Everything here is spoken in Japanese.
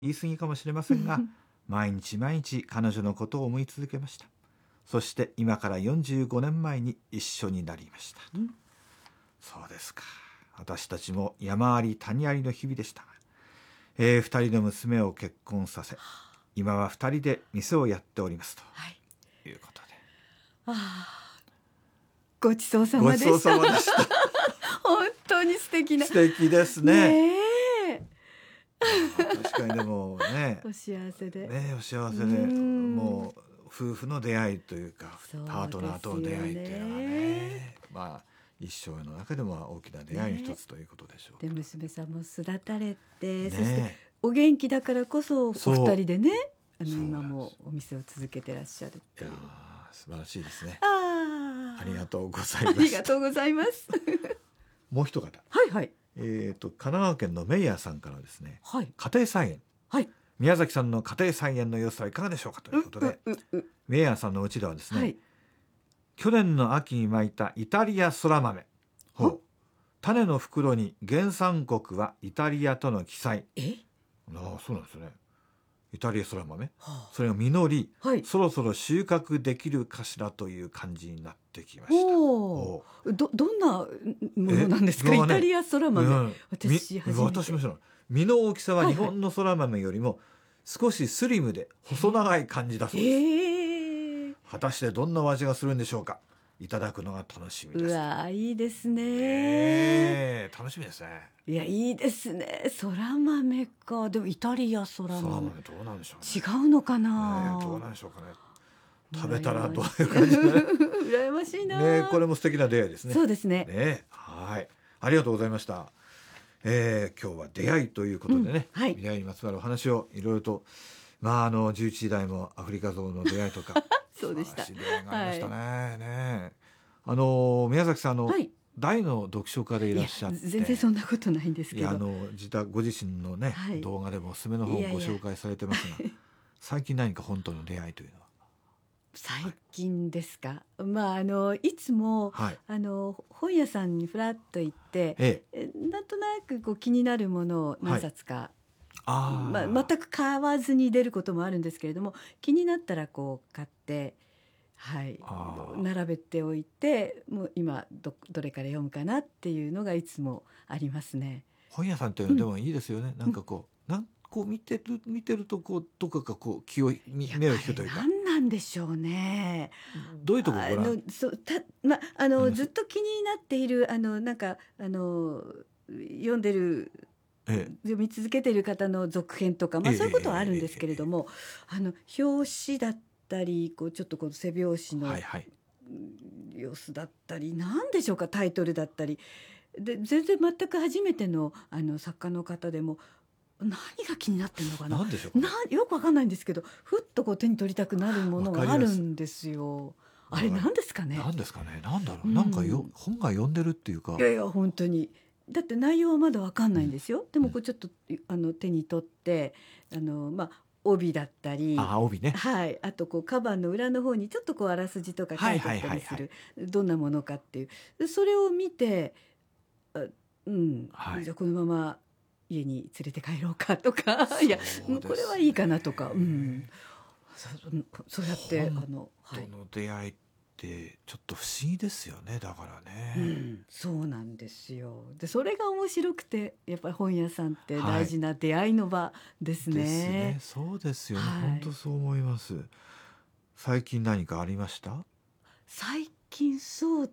言い過ぎかもしれませんが毎日毎日彼女のことを思い続けました。そして今から45年前に一緒になりました。そうですか。私たちも山あり谷ありの日々でしたが、2人の娘を結婚させ、今は2人で店をやっておりますと、いうことで、 ごちそうさまごちでした。 そうさまでした本当に素敵な。 素敵ですね。 ねえ確かにでもねお幸せで、 ね、お幸せで、もう夫婦の出会いというか、パートナーとの出会いっていうのはね、まあ一生の中でも大きな出会いの一つということでしょう。 で娘さんも巣立たれて、 ね、 そしてお元気だからこそお二人でね、今もお店を続けてらっしゃるっていう。 いや素晴らしいですね。 ありがとうございます。 ありがとうございますもう一方、 はいはい、 神奈川県のメイヤーさんからですね、 はい、 家庭菜園、 はい、 宮崎さんの家庭菜園の様子はいかがでしょうかということで、メイヤーさんのうちではですね、去年の秋にまいたイタリアそら豆、種の袋に原産国はイタリアとの記載。そうなんですね。イタリアそら豆、それが実り、そろそろ収穫できるかしらという感じになってきました。 どんなものなんですか、イタリアそら豆。私も知らない。 実の大きさは日本のそら豆よりも少しスリムで細長い感じだそうです。果たしてどんなお味がするんでしょうか。いただくのが楽しみです。 うわいいですね。 楽しみですね。 いやいいですね。そら豆か。でもイタリアそら豆どうなんでしょうね。 違うのかな、 どうなんでしょうかね。食べたらどういう感じで羨ましいな。 これも素敵な出会いですね。 そうですね。 はい、ありがとうございました。今日は出会いということでね、出会いにまつわるお話をいろいろと、11時台もアフリカゾウの出会いとかそうでした。 出会いがありましたね。宮崎さん大の読書家でいらっしゃって、 全然そんなことないんですけど、 ご自身のね、動画でもおすすめの本をご紹介されてますが、最近何か本との出会いというのは。 最近ですか。いつも、本屋さんにふらっと行って、なんとなく気になるものを何冊か、全く買わずに出ることもあるんですけれども、気になったら買って、並べておいて、もう今 どれから読むかなっていうのがいつもありますね。 本屋さんっていうのでもいいですよね。なんか見てるとどこか目を引くというか。 何なんでしょうね。 どういうところご覧？ ずっと気になっている読んでる、読み続けている方の続編とか、そういうことはあるんですけれども、表紙だったりちょっと背表紙の様子だったり、何でしょうか、タイトルだったりで、全然全く初めての作家の方でも何が気になってるのかな、 何でしょうか、 よくわかんないんですけど、ふっと手に取りたくなるものがあるんですよ。あれ何ですかね。 何ですかね。なんだろう、なんか本が読んでるっていうか。 いや本当に、だって内容はまだわかんないんですよ。でもちょっと手に取って帯だったり、 帯ね、 あとカバンの裏の方にちょっとあらすじとか書いてあったりする、どんなものかっていう、それを見て、じゃあこのまま家に連れて帰ろうかとか、いやこれはいいかなとか、そうやって本との出会いってちょっと不思議ですよね。だからね、 そうなんですよ。でそれが面白くて、やっぱり本屋さんって大事な出会いの場ですね。 そうですよね、本当そう思います。最近何かありました？ 最近そう